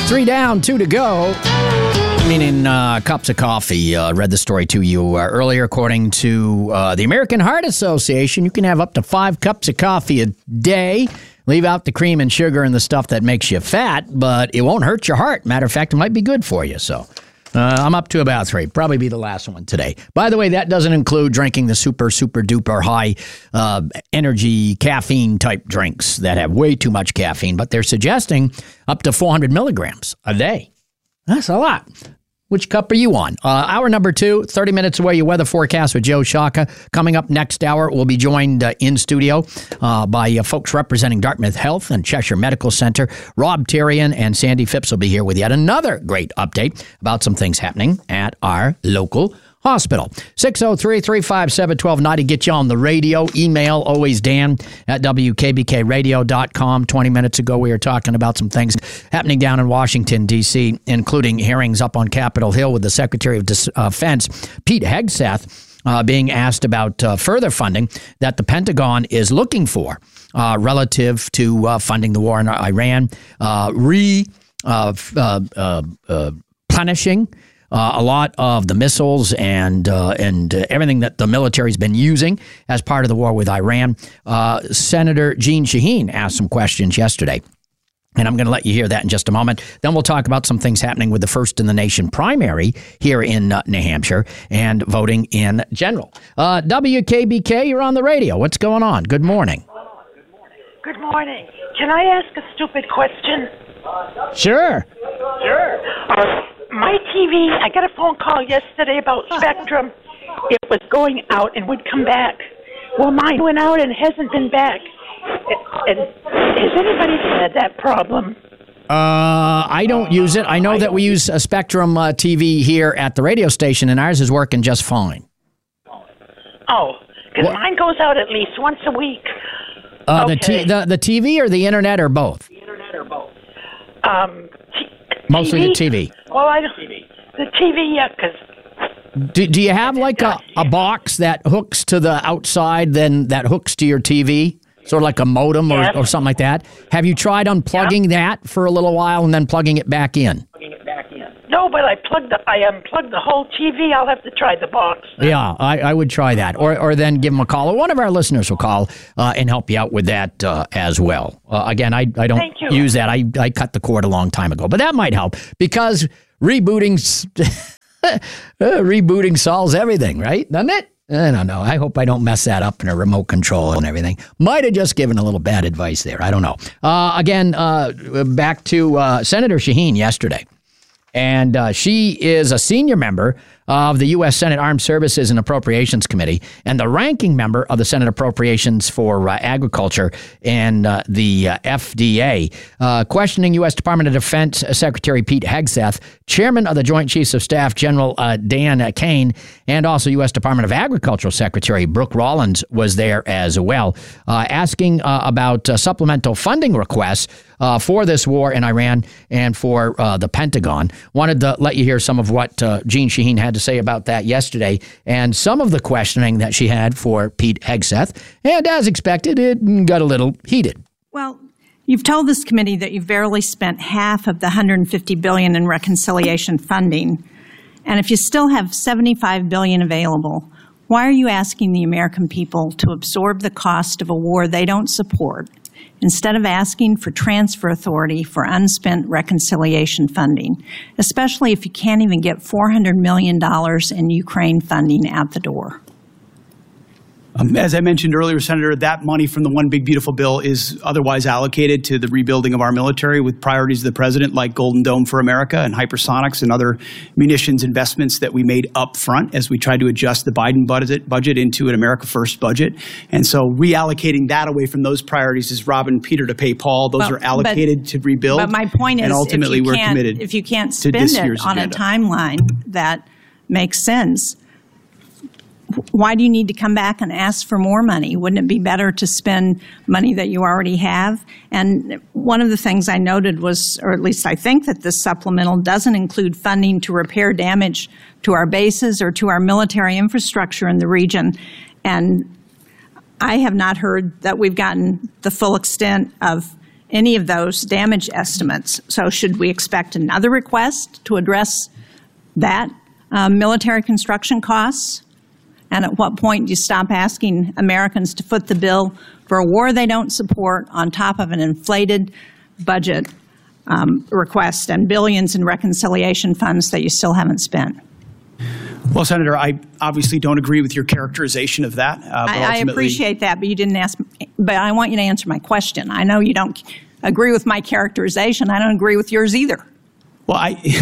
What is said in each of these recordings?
3 down, 2 to go. Meaning cups of coffee. Read the story to you earlier. According to the American Heart Association, you can have up to 5 cups of coffee a day. Leave out the cream and sugar and the stuff that makes you fat, but it won't hurt your heart. Matter of fact, it might be good for you. So I'm up to about 3. Probably be the last one today. By the way, that doesn't include drinking the super duper high energy caffeine type drinks that have way too much caffeine, but they're suggesting up to 400 milligrams a day. That's a lot. Which cup are you on? Hour number 2, 30 minutes away, your weather forecast with Joe Shaka. Coming up next hour, we'll be joined in studio by folks representing Dartmouth Health and Cheshire Medical Center. Rob Therrien and Sandy Phipps will be here with yet another great update about some things happening at our local hospital. 603-357-1290. Get you on the radio. Email always Dan at WKBKradio.com. 20 minutes ago, we were talking about some things happening down in Washington, D.C., including hearings up on Capitol Hill with the Secretary of Defense, Pete Hegseth, being asked about further funding that the Pentagon is looking for relative to funding the war in Iran, replenishing a lot of the missiles and everything that the military's been using as part of the war with Iran. Senator Jeanne Shaheen asked some questions yesterday, and I'm going to let you hear that in just a moment. Then we'll talk about some things happening with the First in the Nation primary here in New Hampshire and voting in general. WKBK, you're on the radio. What's going on? Good morning. Good morning. Can I ask a stupid question? Sure. My TV, I got a phone call yesterday about Spectrum. It was going out and would come back. Well, mine went out and hasn't been back. And has anybody had that problem? I don't use it. I know that we use a Spectrum TV here at the radio station, and ours is working just fine. Oh, because mine goes out at least once a week. Okay. The TV or the internet or both? The internet or both. Mostly TV? the TV. Well, I don't. The TV, yeah, because. Do you have like a box that hooks to the outside, then that hooks to your TV? Sort of like a modem or something like that? Have you tried unplugging that for a little while and then plugging it back in? No, but I unplugged the whole TV. I'll have to try the box. Yeah, I would try that. Or then give them a call. Or one of our listeners will call and help you out with that as well. Again, I don't use that. I cut the cord a long time ago. But that might help because rebooting solves everything, right? Doesn't it? I don't know. I hope I don't mess that up in a remote control and everything. Might have just given a little bad advice there. I don't know. Again, back to Senator Shaheen yesterday. And she is a senior member of the U.S. Senate Armed Services and Appropriations Committee and the ranking member of the Senate Appropriations for Agriculture and the FDA, questioning U.S. Department of Defense Secretary Pete Hegseth, Chairman of the Joint Chiefs of Staff General Dan Kane, and also U.S. Department of Agricultural Secretary Brooke Rollins was there as well, asking about supplemental funding requests for this war in Iran and for the Pentagon. Wanted to let you hear some of what Jeanne Shaheen had to say about that yesterday and some of the questioning that she had for Pete Hegseth. And as expected, it got a little heated. Well, you've told this committee that you've barely spent half of the $150 billion in reconciliation funding. And if you still have $75 billion available, why are you asking the American people to absorb the cost of a war they don't support instead of asking for transfer authority for unspent reconciliation funding, especially if you can't even get $400 million in Ukraine funding out the door? As I mentioned earlier, Senator, that money from the One Big Beautiful Bill is otherwise allocated to the rebuilding of our military with priorities of the president like Golden Dome for America and hypersonics and other munitions investments that we made up front as we tried to adjust the Biden budget into an America First budget. And so reallocating that away from those priorities is robbing Peter to pay Paul. Those are allocated to rebuild. But my point is, and ultimately we're committed if you can't spend it on a timeline that makes sense, why do you need to come back and ask for more money? Wouldn't it be better to spend money that you already have? And one of the things I noted was, or at least I think, that this supplemental doesn't include funding to repair damage to our bases or to our military infrastructure in the region. And I have not heard that we've gotten the full extent of any of those damage estimates. So should we expect another request to address that military construction costs? And at what point do you stop asking Americans to foot the bill for a war they don't support on top of an inflated budget request and billions in reconciliation funds that you still haven't spent? Well, Senator, I obviously don't agree with your characterization of that. I appreciate that, but you didn't ask. But I want you to answer my question. I know you don't agree with my characterization. I don't agree with yours either. Well,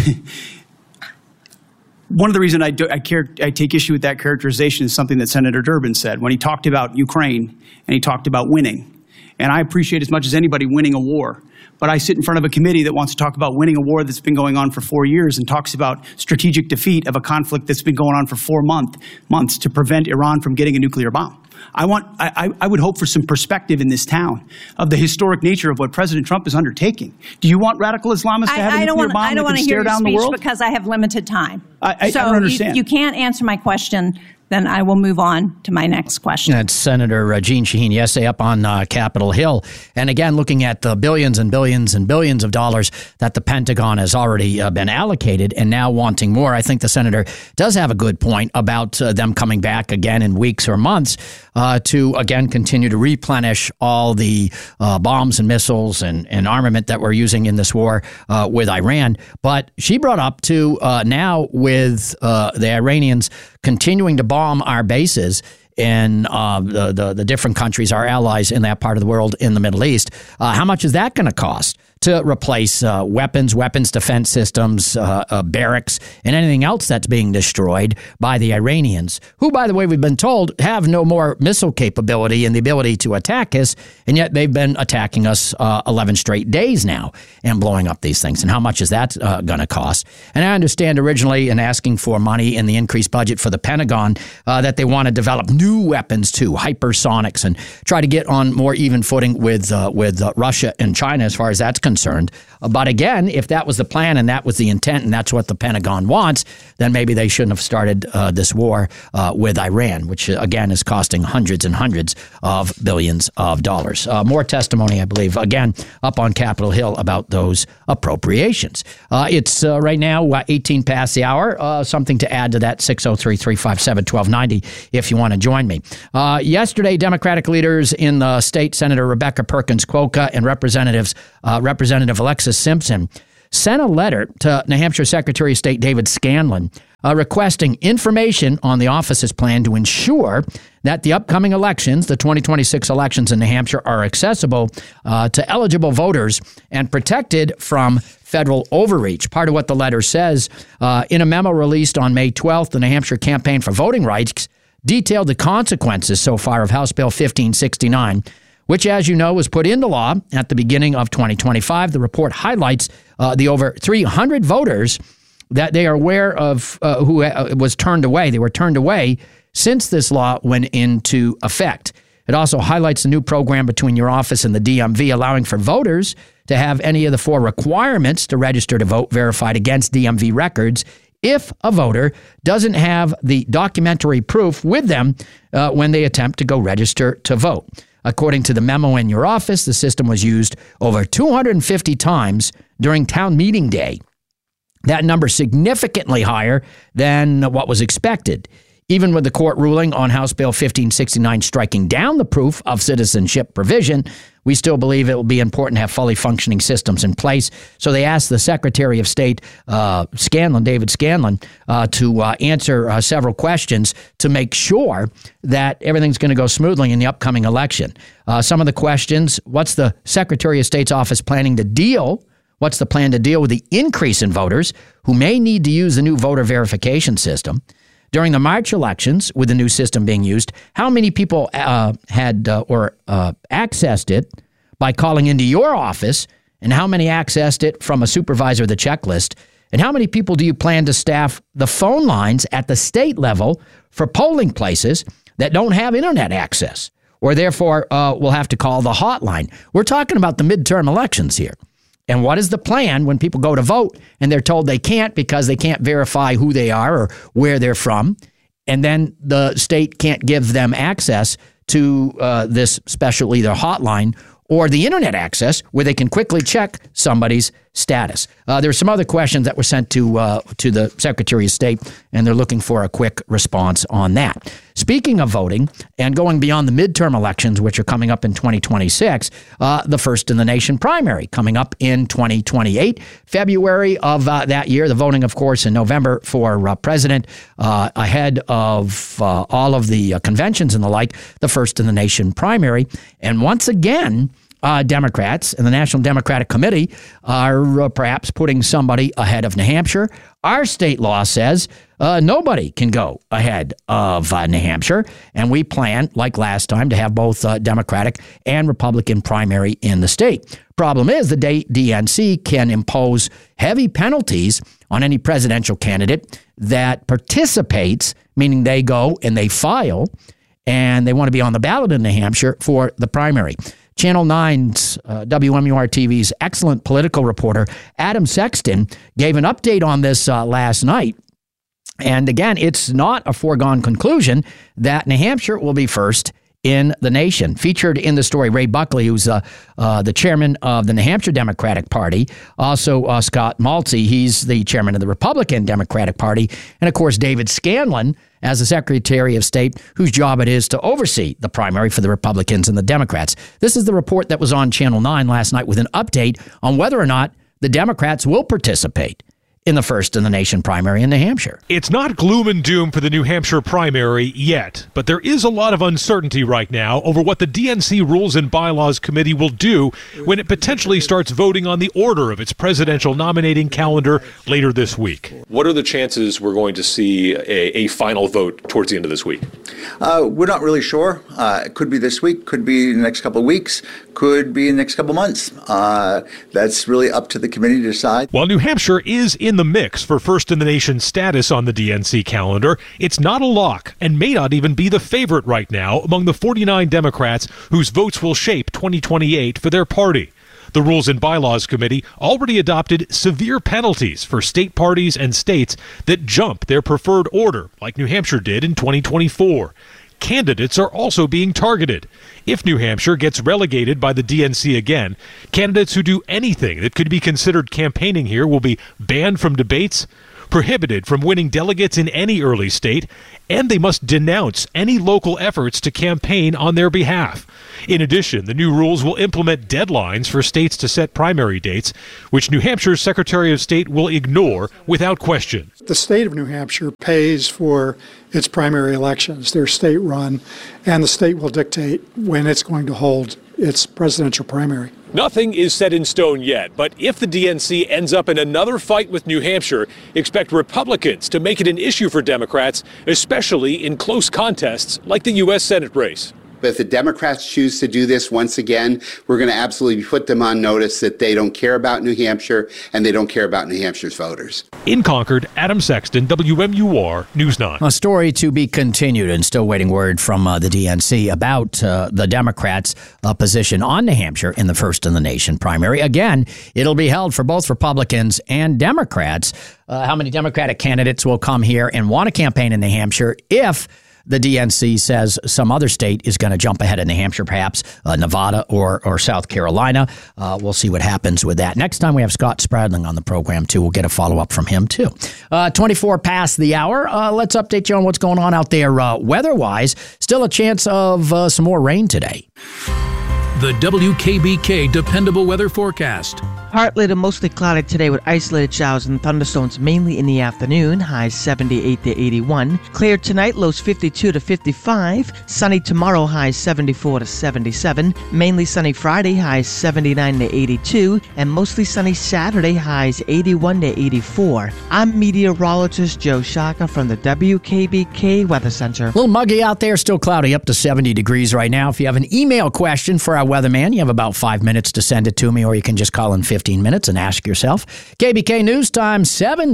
one of the reasons I take issue with that characterization is something that Senator Durbin said when he talked about Ukraine and he talked about winning. And I appreciate as much as anybody winning a war. But I sit in front of a committee that wants to talk about winning a war that's been going on for 4 years and talks about strategic defeat of a conflict that's been going on for 4 months to prevent Iran from getting a nuclear bomb. I would hope for some perspective in this town of the historic nature of what President Trump is undertaking. Do you want radical Islamists to have a nuclear bomb that can stare down the world? I don't want to hear your speech because I have limited time. I don't understand. You can't answer my question. Then I will move on to my next question. That's Senator Jeanne Shaheen yesterday up on Capitol Hill. And again, looking at the billions and billions and billions of dollars that the Pentagon has already been allocated and now wanting more. I think the senator does have a good point about them coming back again in weeks or months to, again, continue to replenish all the bombs and missiles and armament that we're using in this war with Iran. But she brought up to now with the Iranians continuing to bomb our bases in the different countries, our allies in that part of the world in the Middle East. How much is that going to cost to replace weapons defense systems, barracks, and anything else that's being destroyed by the Iranians, who, by the way, we've been told have no more missile capability and the ability to attack us, and yet they've been attacking us 11 straight days now and blowing up these things. And how much is that going to cost? And I understand originally in asking for money in the increased budget for the Pentagon that they want to develop new weapons too, hypersonics, and try to get on more even footing with Russia and China as far as that's concerned. But again, if that was the plan and that was the intent and that's what the Pentagon wants, then maybe they shouldn't have started this war with Iran, which again is costing hundreds and hundreds of billions of dollars. More testimony, I believe, again, up on Capitol Hill about those appropriations. It's right now 18 past the hour. Something to add to that, 603-357-1290 if you want to join me. Yesterday, Democratic leaders in the state, Senator Rebecca Perkins Quokka and Representative Alexis Simpson, sent a letter to New Hampshire Secretary of State David Scanlon requesting information on the office's plan to ensure that the upcoming elections, the 2026 elections in New Hampshire, are accessible to eligible voters and protected from federal overreach. Part of what the letter says, in a memo released on May 12th, the New Hampshire Campaign for Voting Rights detailed the consequences so far of House Bill 1569, which, as you know, was put into law at the beginning of 2025. The report highlights the over 300 voters that they are aware of who was turned away. They were turned away since this law went into effect. It also highlights the new program between your office and the DMV, allowing for voters to have any of the 4 requirements to register to vote verified against DMV records if a voter doesn't have the documentary proof with them when they attempt to go register to vote. According to the memo in your office, the system was used over 250 times during town meeting day. That number significantly higher than what was expected. Even with the court ruling on House Bill 1569 striking down the proof of citizenship provision, we still believe it will be important to have fully functioning systems in place. So they asked the Secretary of State, David Scanlon, to answer several questions to make sure that everything's going to go smoothly in the upcoming election. Some of the questions: what's the Secretary of State's office planning to deal? What's the plan to deal with the increase in voters who may need to use the new voter verification system? During the March elections, with the new system being used, how many people had accessed it by calling into your office, and how many accessed it from a supervisor of the checklist? And how many people do you plan to staff the phone lines at the state level for polling places that don't have internet access, or therefore will have to call the hotline? We're talking about the midterm elections here. And what is the plan when people go to vote and they're told they can't because they can't verify who they are or where they're from, and then the state can't give them access to this special either hotline or the internet access where they can quickly check somebody's status. There's some other questions that were sent to the Secretary of State, and they're looking for a quick response on that. Speaking of voting and going beyond the midterm elections, which are coming up in 2026, the first in the nation primary coming up in 2028, February of that year. The voting, of course, in November for president, ahead of all of the conventions and the like, the first in the nation primary. And once again, Democrats and the National Democratic Committee are perhaps putting somebody ahead of New Hampshire. Our state law says nobody can go ahead of New Hampshire, and we plan, like last time, to have both Democratic and Republican primary in the state. Problem is, the DNC can impose heavy penalties on any presidential candidate that participates, meaning they go and they file, and they want to be on the ballot in New Hampshire for the primary. Channel 9's WMUR-TV's excellent political reporter, Adam Sexton, gave an update on this last night. And again, it's not a foregone conclusion that New Hampshire will be first in the nation. Featured in the story, Ray Buckley, who's the chairman of the New Hampshire Democratic Party. Also, Scott Maltzy, he's the chairman of the Republican Democratic Party. And, of course, David Scanlon, as the Secretary of State, whose job it is to oversee the primary for the Republicans and the Democrats. This is the report that was on Channel 9 last night with an update on whether or not the Democrats will participate in the first in the nation primary in New Hampshire. It's not gloom and doom for the New Hampshire primary yet, but there is a lot of uncertainty right now over what the DNC Rules and Bylaws Committee will do when it potentially starts voting on the order of its presidential nominating calendar later this week. What are the chances we're going to see a final vote towards the end of this week? We're not really sure. It could be this week, could be in the next couple of weeks, could be in the next couple of months. That's really up to the committee to decide. While New Hampshire is in the mix for first in the nation status on the DNC calendar, it's not a lock and may not even be the favorite right now among the 49 Democrats whose votes will shape 2028 for their party. The Rules and Bylaws Committee already adopted severe penalties for state parties and states that jump their preferred order, like New Hampshire did in 2024. Candidates are also being targeted. If New Hampshire gets relegated by the DNC again, candidates who do anything that could be considered campaigning here will be banned from debates, prohibited from winning delegates in any early state, and they must denounce any local efforts to campaign on their behalf. In addition, the new rules will implement deadlines for states to set primary dates, which New Hampshire's Secretary of State will ignore without question. The state of New Hampshire pays for its primary elections. They're state-run, and the state will dictate when it's going to hold its presidential primary. Nothing is set in stone yet, but if the DNC ends up in another fight with New Hampshire, expect Republicans to make it an issue for Democrats, especially in close contests like the U.S. Senate race. If the Democrats choose to do this once again, we're going to absolutely put them on notice that they don't care about New Hampshire and they don't care about New Hampshire's voters. In Concord, Adam Sexton, WMUR News 9. A story to be continued, and still waiting word from the DNC about the Democrats' position on New Hampshire in the first in the nation primary. Again, it'll be held for both Republicans and Democrats. How many Democratic candidates will come here and want to campaign in New Hampshire if the DNC says some other state is going to jump ahead of New Hampshire, perhaps Nevada or South Carolina. We'll see what happens with that. Next time we have Scott Spradling on the program, too. We'll get a follow-up from him, too. 24 past the hour. Let's update you on what's going on out there weather-wise. Still a chance of some more rain today. The WKBK Dependable Weather Forecast. Partly to mostly cloudy today with isolated showers and thunderstorms mainly in the afternoon, highs 78 to 81. Clear tonight, lows 52 to 55. Sunny tomorrow, highs 74 to 77. Mainly sunny Friday, highs 79 to 82. And mostly sunny Saturday, highs 81 to 84. I'm meteorologist Joe Shaka from the WKBK Weather Center. A little muggy out there, still cloudy, up to 70 degrees right now. If you have an email question for our weatherman, you have about 5 minutes to send it to me, or you can just call in 15 minutes and ask yourself. KBK News Time,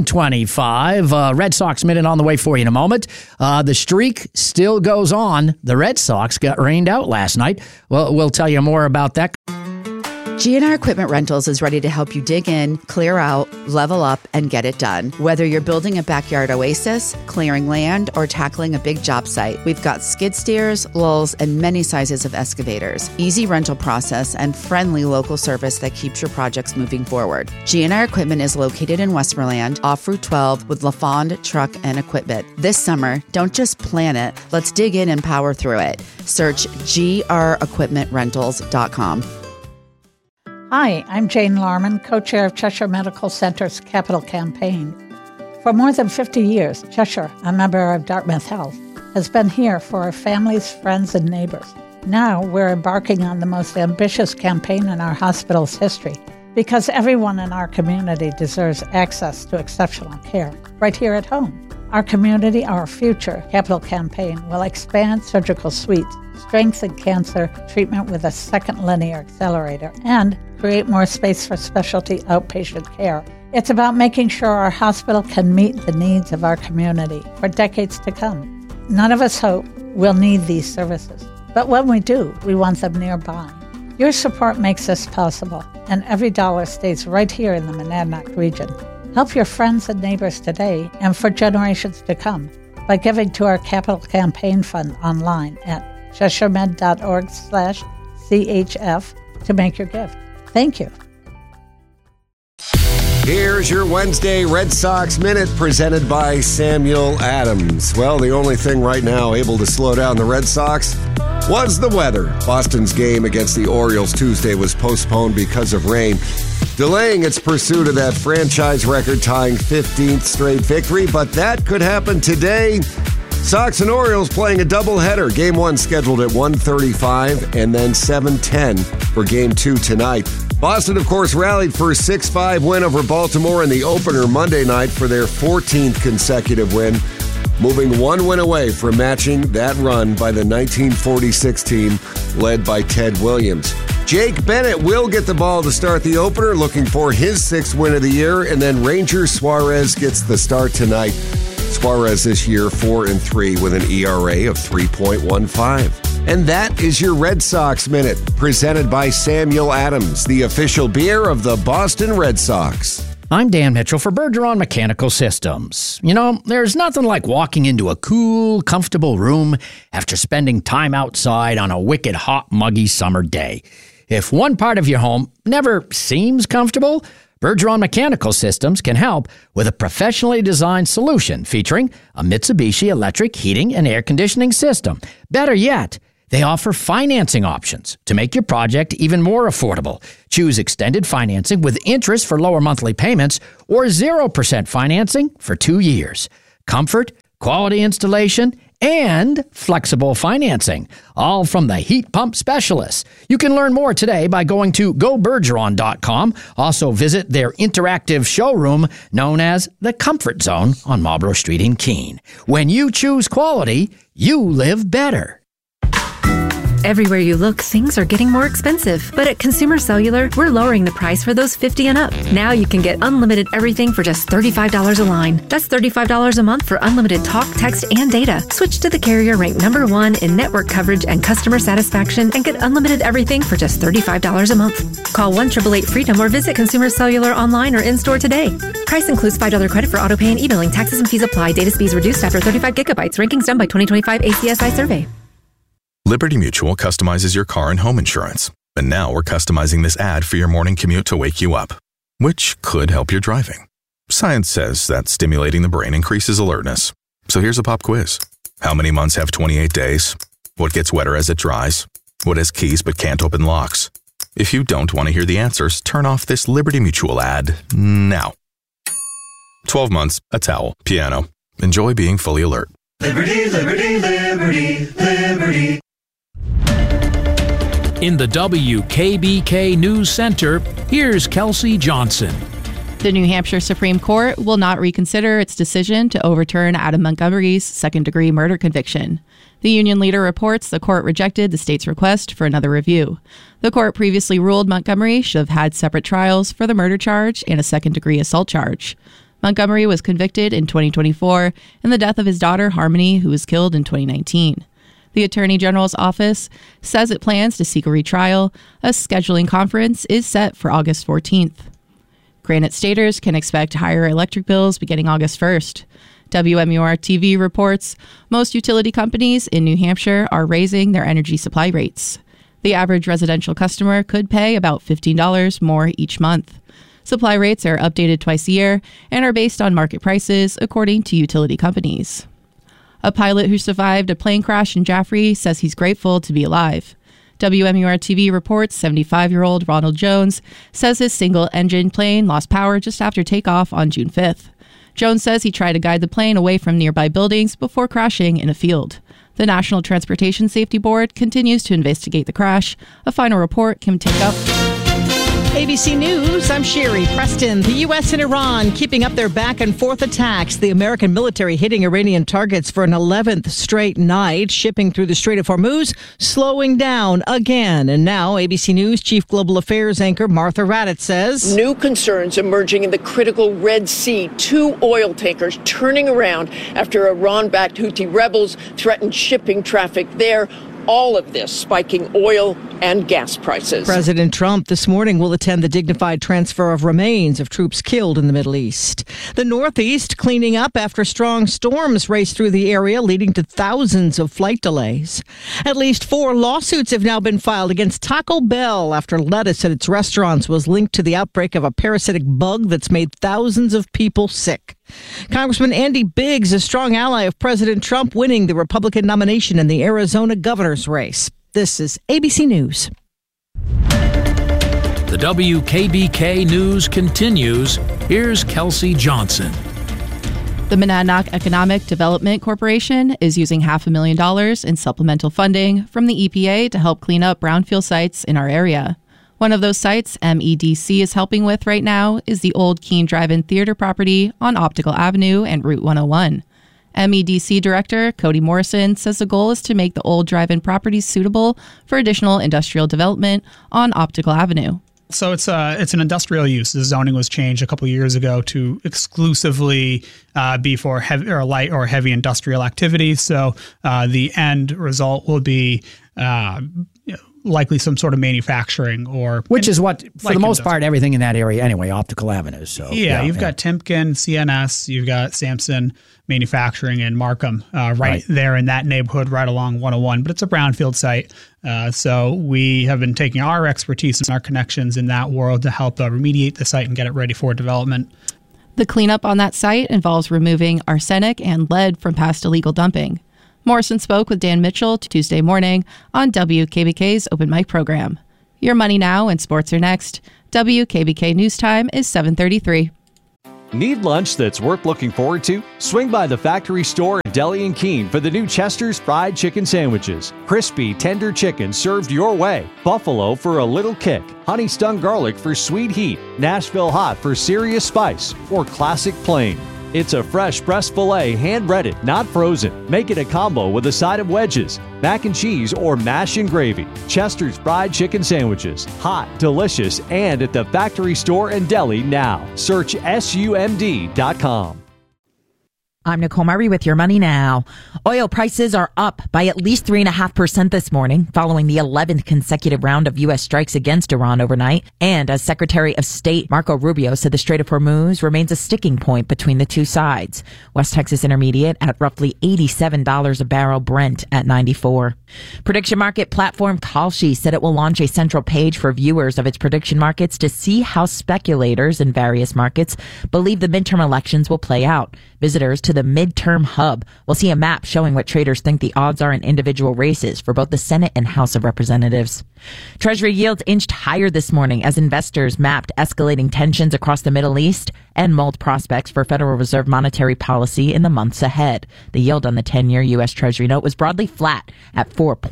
7:25. Red Sox Minute on the way for you in a moment. The streak still goes on. The Red Sox got rained out last night. Well, we'll tell you more about that. GNR Equipment Rentals is ready to help you dig in, clear out, level up, and get it done. Whether you're building a backyard oasis, clearing land, or tackling a big job site, we've got skid steers, lulls, and many sizes of excavators. Easy rental process and friendly local service that keeps your projects moving forward. GNR Equipment is located in Westmoreland, off Route 12 with LaFond Truck and Equipment. This summer, don't just plan it, let's dig in and power through it. Search grequipmentrentals.com. Hi, I'm Jane Larman, co-chair of Cheshire Medical Center's Capital Campaign. For more than 50 years, Cheshire, a member of Dartmouth Health, has been here for our families, friends, and neighbors. Now we're embarking on the most ambitious campaign in our hospital's history because everyone in our community deserves access to exceptional care right here at home. Our Community, Our Future Capital Campaign will expand surgical suites, strengthen cancer treatment with a second linear accelerator, and create more space for specialty outpatient care. It's about making sure our hospital can meet the needs of our community for decades to come. None of us hope we'll need these services, but when we do, we want them nearby. Your support makes this possible, and every dollar stays right here in the Monadnock region. Help your friends and neighbors today and for generations to come by giving to our Capital Campaign Fund online at cheshiremed.org/CHF to make your gift. Thank you. Here's your Wednesday Red Sox Minute presented by Samuel Adams. Well, the only thing right now able to slow down the Red Sox was the weather. Boston's game against the Orioles Tuesday was postponed because of rain, delaying its pursuit of that franchise record-tying 15th straight victory, but that could happen today. Sox and Orioles playing a doubleheader. Game 1 scheduled at 1:35 and then 7:10 for Game 2 tonight. Boston, of course, rallied for a 6-5 win over Baltimore in the opener Monday night for their 14th consecutive win, moving one win away from matching that run by the 1946 team led by Ted Williams. Jake Bennett will get the ball to start the opener, looking for his 6th win of the year, and then Ranger Suarez gets the start tonight. Suarez this year 4-3 with an ERA of 3.15. And that is your Red Sox Minute, presented by Samuel Adams, the official beer of the Boston Red Sox. I'm Dan Mitchell for Bergeron Mechanical Systems. You know, there's nothing like walking into a cool, comfortable room after spending time outside on a wicked hot, muggy summer day. If one part of your home never seems comfortable, Bergeron Mechanical Systems can help with a professionally designed solution featuring a Mitsubishi electric heating and air conditioning system. Better yet, they offer financing options to make your project even more affordable. Choose extended financing with interest for lower monthly payments or 0% financing for 2 years. Comfort, quality installation, and flexible financing, all from the heat pump specialists. You can learn more today by going to gobergeron.com. Also visit their interactive showroom known as the Comfort Zone on Marlborough Street in Keene. When you choose quality, you live better. Everywhere you look, things are getting more expensive. But at Consumer Cellular, we're lowering the price for those 50 and up. Now you can get unlimited everything for just $35 a line. That's $35 a month for unlimited talk, text, and data. Switch to the carrier ranked #1 in network coverage and customer satisfaction and get unlimited everything for just $35 a month. Call 1-888-FREEDOM or visit Consumer Cellular online or in-store today. Price includes $5 credit for auto pay and e-billing. Taxes and fees apply. Data speeds reduced after 35 gigabytes. Rankings done by 2025 ACSI survey. Liberty Mutual customizes your car and home insurance. And now we're customizing this ad for your morning commute to wake you up, which could help your driving. Science says that stimulating the brain increases alertness. So here's a pop quiz. How many months have 28 days? What gets wetter as it dries? What has keys but can't open locks? If you don't want to hear the answers, turn off this Liberty Mutual ad now. 12 months, a towel, piano. Enjoy being fully alert. Liberty, liberty, liberty, liberty. In the WKBK News Center, here's Kelsey Johnson. The New Hampshire Supreme Court will not reconsider its decision to overturn Adam Montgomery's second-degree murder conviction. The union leader reports the court rejected the state's request for another review. The court previously ruled Montgomery should have had separate trials for the murder charge and a second-degree assault charge. Montgomery was convicted in 2024 in the death of his daughter, Harmony, who was killed in 2019. The Attorney General's office says it plans to seek a retrial. A scheduling conference is set for August 14th. Granite Staters can expect higher electric bills beginning August 1st. WMUR-TV reports most utility companies in New Hampshire are raising their energy supply rates. The average residential customer could pay about $15 more each month. Supply rates are updated twice a year and are based on market prices, according to utility companies. A pilot who survived a plane crash in Jaffrey says he's grateful to be alive. WMUR-TV reports 75-year-old Ronald Jones says his single-engine plane lost power just after takeoff on June 5th. Jones says he tried to guide the plane away from nearby buildings before crashing in a field. The National Transportation Safety Board continues to investigate the crash. A final report can take up. ABC News, I'm Sherry Preston. The U.S. and Iran keeping up their back-and-forth attacks. The American military hitting Iranian targets for an 11th straight night. Shipping through the Strait of Hormuz slowing down again. And now ABC News Chief Global Affairs anchor Martha Raddatz says new concerns emerging in the critical Red Sea. 2 oil tankers turning around after Iran-backed Houthi rebels threatened shipping traffic there. All of this spiking oil and gas prices. President Trump this morning will attend the dignified transfer of remains of troops killed in the Middle East. The Northeast cleaning up after strong storms raced through the area, leading to thousands of flight delays. At least 4 lawsuits have now been filed against Taco Bell after lettuce at its restaurants was linked to the outbreak of a parasitic bug that's made thousands of people sick. Congressman Andy Biggs, a strong ally of President Trump, winning the Republican nomination in the Arizona governor's race. This is ABC News. The WKBK News continues. Here's Kelsey Johnson. The Monadnock Economic Development Corporation is using $500,000 in supplemental funding from the EPA to help clean up brownfield sites in our area. One of those sites MEDC is helping with right now is the old Keene Drive-In Theater property on Optical Avenue and Route 101. MEDC Director Cody Morrison says the goal is to make the old drive-in properties suitable for additional industrial development on Optical Avenue. So it's an industrial use. The zoning was changed a couple of years ago to exclusively be for heavy or light or heavy industrial activity. So the end result will be likely some sort of manufacturing which is what, for the most part, everything in that area anyway, Optical Avenue. So you've got Timken, CNS, you've got Samson Manufacturing and Markham right there in that neighborhood right along 101. But it's a brownfield site. So we have been taking our expertise and our connections in that world to help remediate the site and get it ready for development. The cleanup on that site involves removing arsenic and lead from past illegal dumping. Morrison spoke with Dan Mitchell Tuesday morning on WKBK's Open Mic program. Your Money Now and Sports are next. WKBK News Time is 7:33. Need lunch that's worth looking forward to? Swing by the Factory Store in Deli and Keene for the new Chester's Fried Chicken Sandwiches. Crispy, tender chicken served your way. Buffalo for a little kick. Honey Stung Garlic for sweet heat. Nashville Hot for serious spice. Or Classic Plain. It's a fresh breast filet, hand-breaded, not frozen. Make it a combo with a side of wedges, mac and cheese, or mash and gravy. Chester's Fried Chicken Sandwiches. Hot, delicious, and at the Factory Store and Deli now. Search SUMD.com. I'm Nicole Murray with Your Money Now. Oil prices are up by at least 3.5% this morning, following the 11th consecutive round of U.S. strikes against Iran overnight. And as Secretary of State Marco Rubio said, the Strait of Hormuz remains a sticking point between the two sides. West Texas Intermediate at roughly $87 a barrel, Brent at $94. Prediction market platform Kalshi said it will launch a central page for viewers of its prediction markets to see how speculators in various markets believe the midterm elections will play out. Visitors to the midterm hub will see a map showing what traders think the odds are in individual races for both the Senate and House of Representatives. Treasury yields inched higher this morning as investors mapped escalating tensions across the Middle East and mulled prospects for Federal Reserve monetary policy in the months ahead. The yield on the 10-year U.S. Treasury note was broadly flat at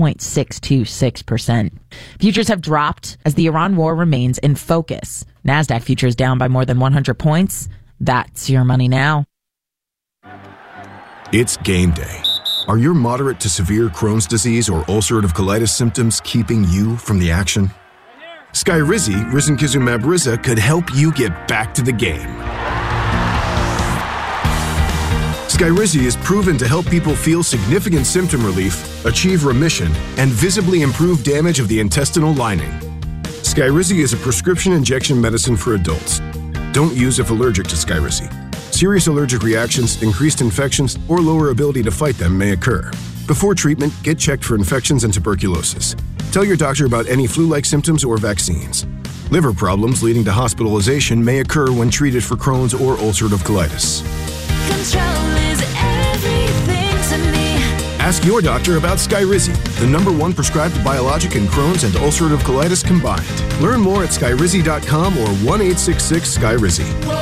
4.626%. Futures have dropped as the Iran war remains in focus. NASDAQ futures down by more than 100 points. That's Your Money Now. It's game day. Are your moderate to severe Crohn's disease or ulcerative colitis symptoms keeping you from the action? Skyrizi, risankizumab Riza, could help you get back to the game. Skyrizi is proven to help people feel significant symptom relief, achieve remission, and visibly improve damage of the intestinal lining. Skyrizi is a prescription injection medicine for adults. Don't use if allergic to Skyrizi. Serious allergic reactions, increased infections, or lower ability to fight them may occur. Before treatment, get checked for infections and tuberculosis. Tell your doctor about any flu-like symptoms or vaccines. Liver problems leading to hospitalization may occur when treated for Crohn's or ulcerative colitis. Control is everything to me. Ask your doctor about Skyrizi, the #1 prescribed biologic in Crohn's and ulcerative colitis combined. Learn more at skyrizi.com or 1-866-SKYRIZI.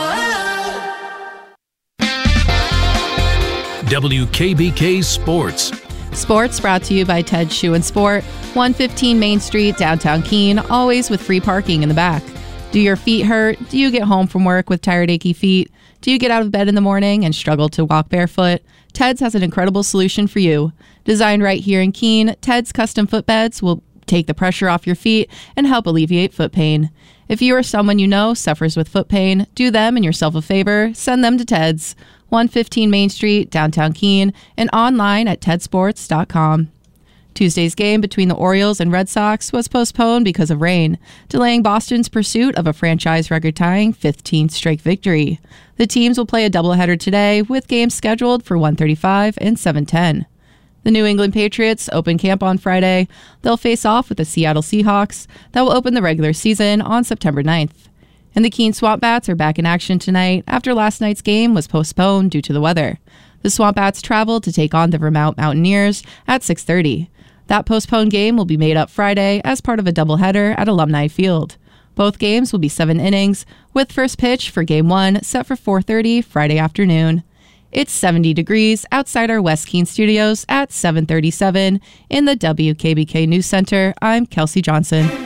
WKBK Sports. Sports brought to you by Ted's Shoe and Sport, 115 Main Street, downtown Keene, always with free parking in the back. Do your feet hurt? Do you get home from work with tired, achy feet? Do you get out of bed in the morning and struggle to walk barefoot? Ted's has an incredible solution for you. Designed right here in Keene, Ted's custom footbeds will take the pressure off your feet and help alleviate foot pain. If you or someone you know suffers with foot pain, do them and yourself a favor. Send them to Ted's, 115 Main Street, downtown Keene, and online at tedsports.com. Tuesday's game between the Orioles and Red Sox was postponed because of rain, delaying Boston's pursuit of a franchise record-tying 15th straight victory. The teams will play a doubleheader today, with games scheduled for 1:35 and 7:10. The New England Patriots open camp on Friday. They'll face off with the Seattle Seahawks that will open the regular season on September 9th. And the Keene Swamp Bats are back in action tonight after last night's game was postponed due to the weather. The Swamp Bats travel to take on the Vermont Mountaineers at 6:30. That postponed game will be made up Friday as part of a doubleheader at Alumni Field. Both games will be 7 innings, with first pitch for Game 1 set for 4:30 Friday afternoon. It's 70 degrees outside our West Keene studios at 7:37 in the WKBK News Center. I'm Kelsey Johnson.